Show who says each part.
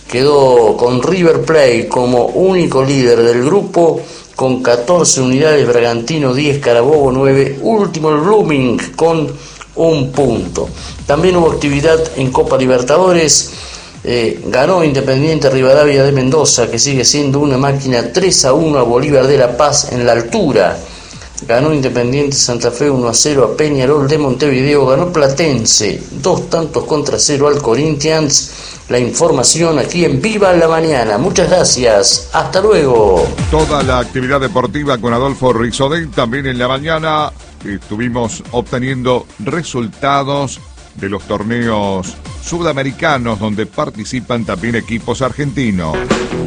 Speaker 1: quedó con River Plate como único líder del grupo con 14 unidades, Bragantino 10, Carabobo 9, último el Blooming con 1 punto. También hubo actividad en Copa Libertadores. Ganó Independiente Rivadavia de Mendoza, que sigue siendo una máquina, 3-1 a Bolívar de La Paz en la altura. Ganó Independiente Santa Fe 1-0 a Peñarol de Montevideo. Ganó Platense 2-0 al Corinthians. La información aquí en Viva la Mañana. Muchas gracias. Hasta luego.
Speaker 2: Toda la actividad deportiva con Adolfo Rizodén. También en la mañana estuvimos obteniendo resultados de los torneos sudamericanos donde participan también equipos argentinos.